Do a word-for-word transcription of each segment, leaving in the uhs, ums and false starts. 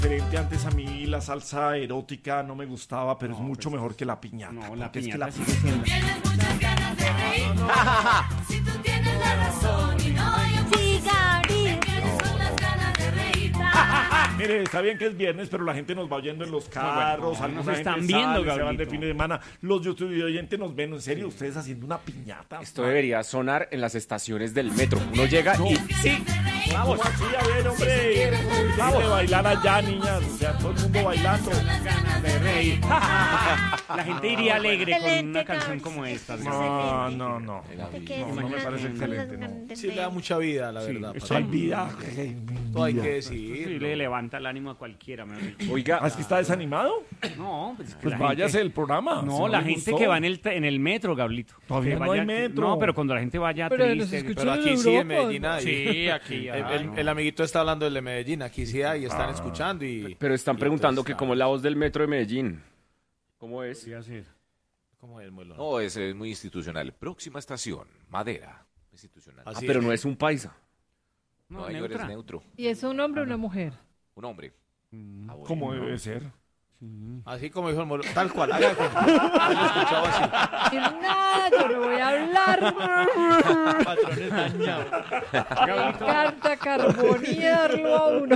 diferente. Antes a mí la salsa erótica no me gustaba, pero no, es mucho pues, mejor que la piñata. No, la piñata es que la sigue siendo. Tienes muchas ganas de reír. No, no, no. Si tú tienes la razón y no yo puedo ser, ¿qué son las ganas de reír? Mire, está bien que es viernes, pero la gente nos va oyendo en los carros, no, bueno, algunos nos gente están viendo, sale, se van de Gablito. fin de semana. Los YouTube oyentes nos ven, en serio, ustedes haciendo una piñata. Esto debería sonar en las estaciones del metro. Uno llega y sí, Vamos, así, a ver, hombre. Vamos a bailar allá, niñas. O sea, todo el mundo bailando. Ganas de reír. La gente iría alegre con una canción como esta. No, no, no. No, no me parece excelente, no. Sí, le da mucha vida, la Sí, verdad. eso Hay Patrón. vida. Todo hay que Sí, decir. le levanta el ánimo a cualquiera. mejor dicho. oiga, ¿Ah, es que está desanimado? No, pues, es que Pues la váyase gente- del programa. No, si la le gente gustó. que va en el, en el metro, Gablito. Todavía Que no vaya- hay metro. No, pero cuando la gente vaya Pero nos triste. escuchan Pero en aquí sí, en Europa. Medellín hay. Sí, aquí El, hay. el- el amiguito está hablando del de Medellín. Aquí sí hay, están escuchando y... pero están y preguntando entonces, que cómo es la voz del metro de Medellín. ¿Cómo es? Sí, así es. ¿Cómo es, Muelón? No, ese es muy institucional. Próxima estación, Madera. Institucional. Así Ah, pero es. no es un paisa. No, No, ahí eres neutra. neutro. ¿Y es un hombre o una mujer? Un hombre. Mm. Ah, bueno. Como debe ser. Así como dijo el Muelón. Tal cual. Haga como- Lo escuchaba así. Y nada, yo no voy a hablar. Patrones dañados. Carta carbonearlo a uno.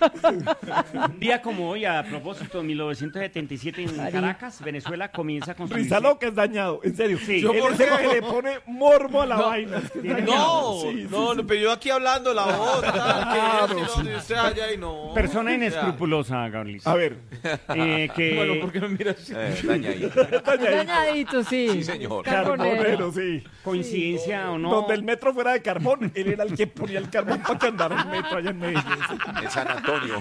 Un día como hoy, a propósito, en mil novecientos setenta y siete en Caracas, Venezuela comienza a construir. Risa loca es dañado, en serio. Sí. Yo ¿Yo por por qué qué? le pone morbo a la No. vaina. Es que es No, dañado. Sí, sí, no, sí. pero yo aquí hablando la voz, tal, Claro, que es, y sí. donde usted allá y no. Persona O sea, inescrupulosa, Gabriel. A ver, Eh, que Bueno, ¿por qué me miras así? Eh, daña ahí. Dañadito, sí. Sí, señor. Carbonero. carbonero, sí. coincidencia o no. Donde el metro fuera de carbón, él era el que ponía el carbón para que andara el metro allá en Medellín. En San Antonio.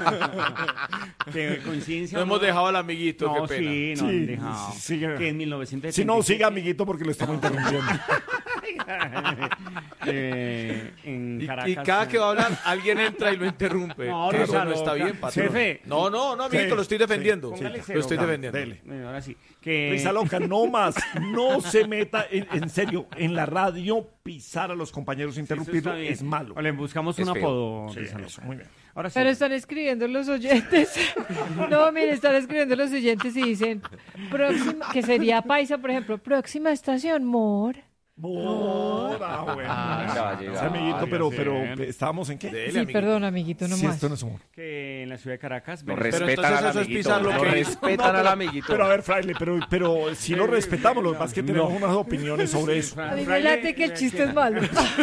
que coincidencia No o hemos dejado al amiguito, No, qué pena. sí, no Sí, han dejado. sí, sigue. Que en mil novecientos setenta y siete. Si no, siga, amiguito, porque lo estamos interrumpiendo. eh, en Y, Caracas. y cada que va a hablar, alguien entra y lo interrumpe. No, Que eso Risa no está loca. bien, patrón. Jefe. No, no, no, amiguito, Sí, lo estoy defendiendo. sí, póngale lo cero, estoy Gaby, defendiendo. dele. Bueno, ahora sí. Que... Risa loca, no más. No se meta, en, en serio, en la radio pisar a los compañeros, Eso interrumpirlo está bien. es malo. O le buscamos Es un feo. apodo. Sí, Risa eso, loca. muy bien. Ahora sí. Pero están escribiendo los oyentes. No, mire, están escribiendo los oyentes y dicen, próxima, que sería paisa, por ejemplo, próxima estación, Mor. Mor, ah, bueno. Ah, ya va a llegar. Sí, amiguito, pero, sí. pero, ¿estábamos en qué? Dele, Sí, amiguito. perdón, amiguito, no Sí, más. esto no es humor. Que en la ciudad de Caracas. Lo Venezuela- respetan entonces al eso es amiguito. pisar lo Lo que hizo. respetan al amiguito. Pero a ver, Fraile, pero, pero si lo respetamos, lo que pasa es que tenemos unas opiniones sobre eso. A mí me Fraile- late que el chiste es malo.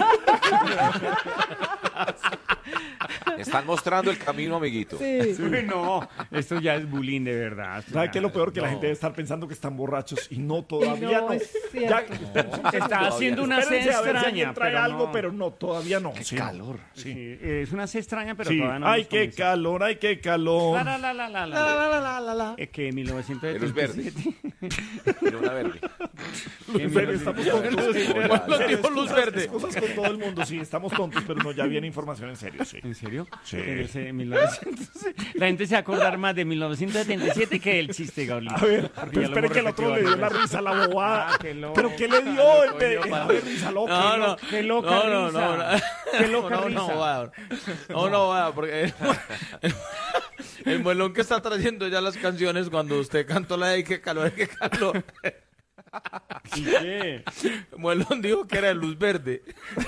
Están mostrando el camino, amiguito. Sí. Uy, no, esto ya es bullying de verdad. ¿Sabe qué es lo peor? Que la gente debe estar pensando que están borrachos y no, todavía No, no. es Ya, cierto. Se está haciendo una sed espérense a ver si extraña, alguien trae pero algo, no. pero no, todavía no. Sí, no. calor. Sí, eh, es una sed extraña, pero Sí. todavía no. Ay, hemos qué comenzado. calor, ay, qué calor. La, la, la, la, la, la. Es que en mil novecientos De luz setenta y verde. siete. Tiene una verde. En serio, estamos tontos. Bueno, En serio, dijo luz excusas- verde. excusas con todo el mundo, sí, estamos tontos, pero no, ya viene información en serio, sí. ¿En serio? Sí. Pero ese de mil novecientos La gente se va a acordar más de mil novecientos setenta y siete que el chiste, Gabriel. A ver, pero espere que el otro le dio la risa a la bobada. Ah, qué loco. ¿Pero qué le dio? El de- A ver, risa loca. No, no. Qué loca No, no, risa. no, no. Qué loca no, risa. no, va, no, no, va, porque el, el, el muelón que está trayendo ya las canciones cuando usted cantó la de qué calor, qué calor. ¿Y qué? Muelón dijo que era de luz verde.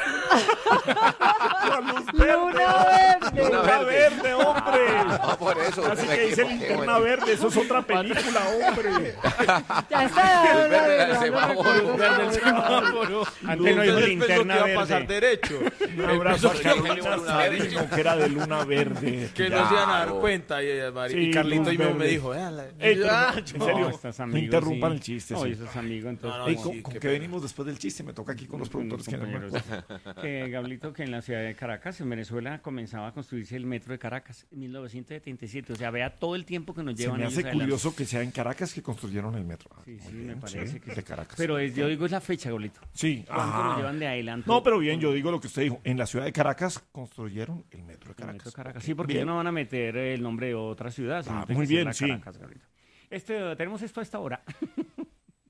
La luz verde. Luna verde. Luna verde, hombre. No, por eso. Así me que dice equivoqué, Linterna bueno. Verde, eso es otra película, hombre. Ya está. Luz verde del no, no, semáforo. no, Luz verde el semáforo. Antes no dijo Entonces pensó linterna que iba a pasar verde. derecho. Un abrazo a Empezó que- Carolina Sarino, que era de Luna Verde. Que no se iban a dar Claro. cuenta. Y, y Sí, Carlito luz y mismo me verde. dijo, "Véala". Ey, pero Ah, no, en yo- serio, Estás no amigos, interrumpan sí. el chiste. No, sí. esos amigos, entonces. No, no, Ey, sí, ¿con, qué con qué pena. venimos después del chiste? Me toca aquí con los productores que no me compañeros. acuerdo. Que Gablito, que en la ciudad de Caracas, en Venezuela, comenzaba a construirse el metro de Caracas en mil novecientos setenta y siete. O sea, vea todo el tiempo que nos Se llevan me ellos hace adelante. curioso que sea en Caracas que construyeron el metro. Sí, sí, Muy me bien, parece sí, que de sí. Caracas. Pero es, yo digo es la fecha, Gablito. Sí. ¿Cuánto ah. nos llevan de adelante? No, pero bien, yo digo lo que usted dijo. En la ciudad de Caracas construyeron el metro de El Caracas. metro de Caracas. Ok, Sí, porque bien. ellos no van a meter el nombre de otra ciudad. sino Ah, tiene muy que ser bien, la sí. Caracas, Gablito. Este, tenemos esto a esta hora.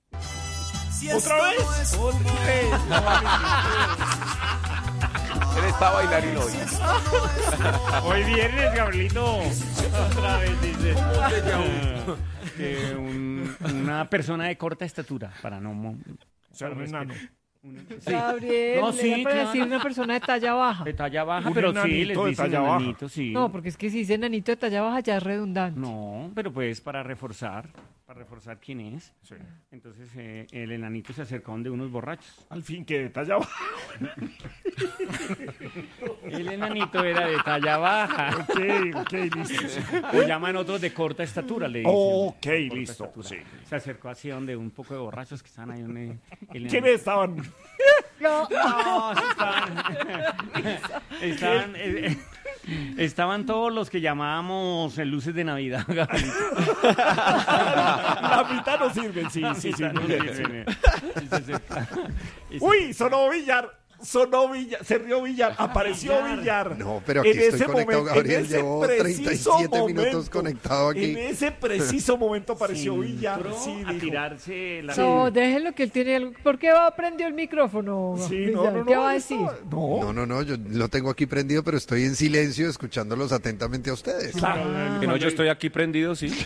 ¿Otra vez? Eres gusta bailar y lo hizo. Hoy viernes, Gabrielito. Otra vez dice. Que un- una persona de corta estatura, para no... mo- O sea, un enano. Sí. Gabriel, No, era sí, para claro. decir una persona de talla baja. De talla baja, Un pero sí, enanito les de dicen talla baja. enanito, sí. No, porque es que si dice nanito de talla baja ya es redundante. No, pero pues para reforzar, para reforzar quién es. Sí. Entonces eh, el enanito se acercó donde unos borrachos. Al fin que de talla baja. El enanito era de talla baja. Ok, ok, listo. Sí. O llaman otros de corta estatura, le dicen. Ok, Corta listo. estatura. Sí. Se acercó así donde un poco de borrachos que estaban ahí. Donde el ¿Quiénes estaban? No, No, sí estaban. estaban, eh, eh, estaban todos los que llamábamos eh, luces de Navidad. Gabrielito. La mitad no sirven, sí, sí, sí. No muy bien, sirven, sí. eh. Y se acerca- y se- Uy, sonó Villar. Sonó Villar, se rió Villar, apareció Villar. No, pero aquí En estoy ese conectado, momento- Gabriel, en ese llevo treinta y preciso siete minutos momento, conectado aquí. En ese preciso momento apareció Sí, Villar. entró Sí, a dijo, tirarse la... no, déjenlo que él tiene algo. ¿Por qué va prendió el micrófono? sí, no, Villar? no, no, ¿Qué va a no, decir? No, No, no, no, yo lo tengo aquí prendido, pero estoy en silencio escuchándolos atentamente a ustedes. claro. Que no, yo estoy aquí prendido, sí.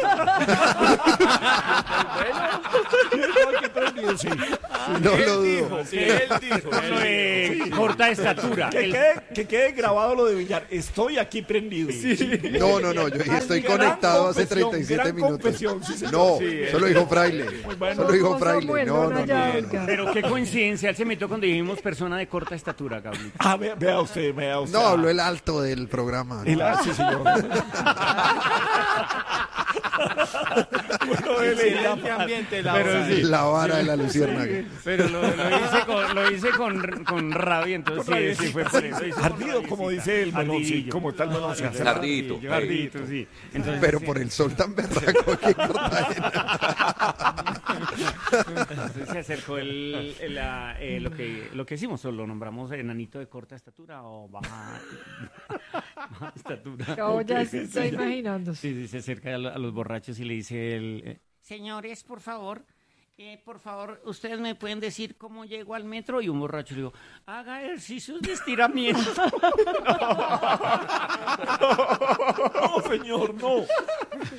Qué prendido, sí. No lo dudo. Él dijo. Lo de corta estatura. Que El- quede, que quede grabado lo de Villar. Estoy aquí prendido. No, no, no, yo estoy Gran conectado hace confesión, treinta y siete gran minutos. confesión, sí, señor. No, Sí, solo dijo Fraile. bueno. Solo dijo No, Fraile. Samuel, No, no, no, ya, no. Edgar. Pero qué coincidencia, él se metió cuando dijimos persona de corta estatura, Gabriel. Ah, vea, vea usted, vea usted. No, habló el alto del programa. El- ah, sí, señor. Bueno, él le llama. Excelente ambiente, la Pero hora. sí. La vara de la luciérnaga. Pero lo, lo hice, con, lo hice con, con rabia, entonces Con rabia, sí, sí, sí. fue por eso. hice con Ardido, como rabiecita. dice el melón, sí, Ardidillo. como está el melón, sí, hace Ardidito. Ardidillo, ardidito, sí. Entonces, Pero sí, por el sol tan berraco que corta. entonces se acercó el, el, la, eh, lo, que, lo que hicimos, o lo nombramos enanito de corta estatura o baja, baja estatura. Cabo ya se está imaginando. Sí, sí, se acerca a, lo- a los borrachos y le dice el... eh, Señores, por favor, eh, por favor, ustedes me pueden decir cómo llego al metro. Y un borracho le digo, haga ejercicios de estiramiento. No, señor, no.